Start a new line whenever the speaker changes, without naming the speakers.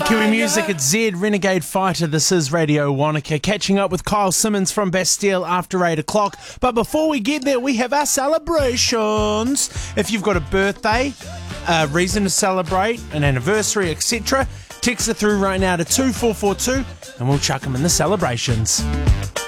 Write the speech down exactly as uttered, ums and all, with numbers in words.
Kiwi Music at Z, Renegade Fighter. This is Radio Wanaka. Catching up with Kyle Simmons from Bastille after eight o'clock. But before we get there, we have our celebrations. If you've got a birthday, a reason to celebrate, an anniversary, et cetera, text it through right now to two four four two and we'll chuck them in the celebrations.